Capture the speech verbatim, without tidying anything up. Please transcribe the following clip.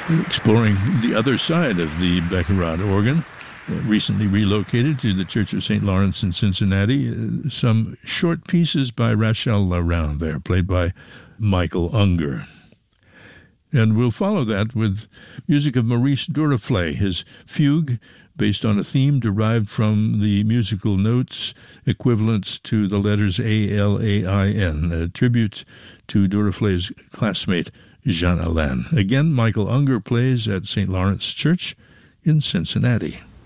exploring the other side of the Beckerod organ, uh, recently relocated to the Church of Saint Lawrence in Cincinnati. Uh, some short pieces by Rachel Laround there, played by Michael Unger. And we'll follow that with music of Maurice Duruflé, his fugue, based on a theme derived from the musical notes equivalents to the letters A L A I N, a tribute to Duruflé's classmate Jean Alain. Again, Michael Unger plays at Saint Lawrence Church in Cincinnati.